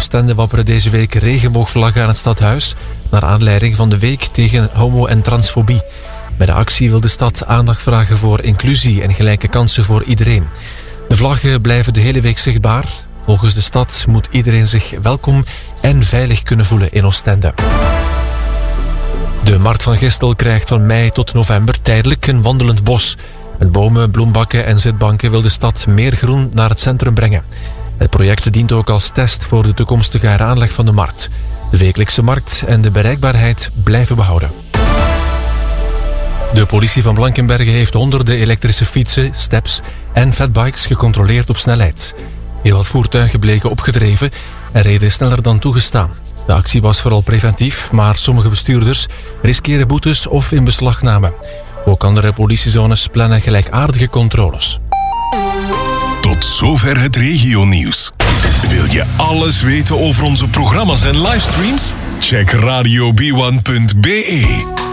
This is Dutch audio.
Oostende wapperen deze week regenboogvlaggen aan het stadhuis, naar aanleiding van de week tegen homo- en transfobie. Bij de actie wil de stad aandacht vragen voor inclusie en gelijke kansen voor iedereen. De vlaggen blijven de hele week zichtbaar. Volgens de stad moet iedereen zich welkom en veilig kunnen voelen in Oostende. De Markt van Gistel krijgt van mei tot november tijdelijk een wandelend bos. Met bomen, bloembakken en zitbanken wil de stad meer groen naar het centrum brengen. Het project dient ook als test voor de toekomstige heraanleg van de markt. De wekelijkse markt en de bereikbaarheid blijven behouden. De politie van Blankenberge heeft honderden elektrische fietsen, steps en fatbikes gecontroleerd op snelheid. Heel wat voertuigen bleken opgedreven en reden sneller dan toegestaan. De actie was vooral preventief, maar sommige bestuurders riskeren boetes of inbeslagname. Ook andere politiezones plannen gelijkaardige controles. Tot zover het regionieuws. Wil je alles weten over onze programma's en livestreams? Check radiob1.be.